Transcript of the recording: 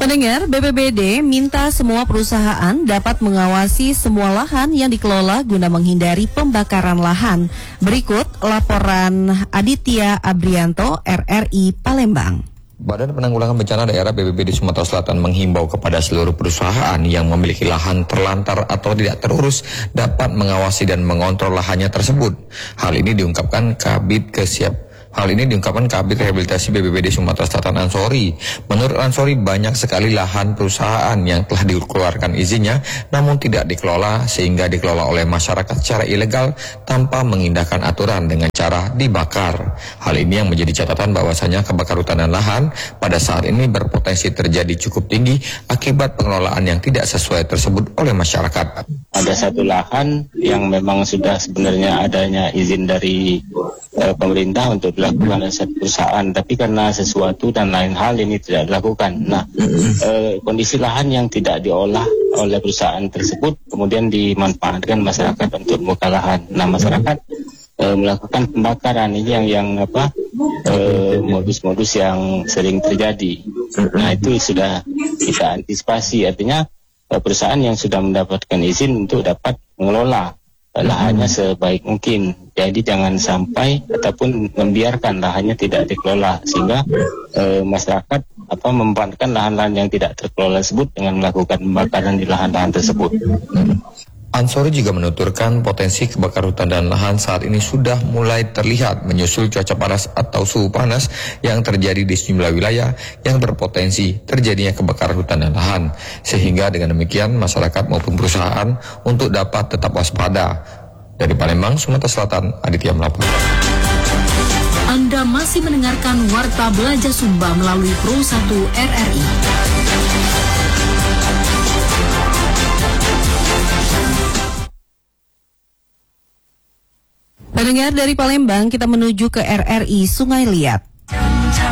Pendengar, BPBD minta semua perusahaan dapat mengawasi semua lahan yang dikelola guna menghindari pembakaran lahan. Berikut laporan Aditya Abrianto, RRI Palembang. Badan Penanggulangan Bencana Daerah BPBD Sumatera Selatan menghimbau kepada seluruh perusahaan yang memiliki lahan terlantar atau tidak terurus dapat mengawasi dan mengontrol lahannya tersebut. Hal ini diungkapkan Kabid Rehabilitasi BPBD Sumatera Selatan Ansori. Menurut Ansori, banyak sekali lahan perusahaan yang telah dikeluarkan izinnya namun tidak dikelola sehingga dikelola oleh masyarakat secara ilegal tanpa mengindahkan aturan dengan cara dibakar. Hal ini yang menjadi catatan bahwasanya kebakaran hutan dan lahan pada saat ini berpotensi terjadi cukup tinggi akibat pengelolaan yang tidak sesuai tersebut oleh masyarakat. Ada satu lahan yang memang sudah sebenarnya adanya izin dari pemerintah untuk dilakukan oleh satu perusahaan, tapi karena sesuatu dan lain hal ini tidak dilakukan. Nah, kondisi lahan yang tidak diolah oleh perusahaan tersebut kemudian dimanfaatkan masyarakat untuk membuka lahan. Nah, masyarakat melakukan pembakaran ini yang modus-modus yang sering terjadi. Nah, itu sudah kita antisipasi, artinya perusahaan yang sudah mendapatkan izin untuk dapat mengelola lahannya sebaik mungkin. Jadi jangan sampai ataupun membiarkan lahannya tidak dikelola sehingga masyarakat memanfaatkan lahan-lahan yang tidak terkelola tersebut dengan melakukan pembakaran di lahan-lahan tersebut. Ansori juga menuturkan potensi kebakaran hutan dan lahan saat ini sudah mulai terlihat menyusul cuaca panas atau suhu panas yang terjadi di sejumlah wilayah yang berpotensi terjadinya kebakaran hutan dan lahan. Sehingga dengan demikian masyarakat maupun perusahaan untuk dapat tetap waspada. Dari Palembang, Sumatera Selatan, Aditya melaporkan. Anda masih mendengarkan Warta Belajar Sumba melalui Pro 1 RRI. Pendengar, dari Palembang kita menuju ke RRI Sungai Liat.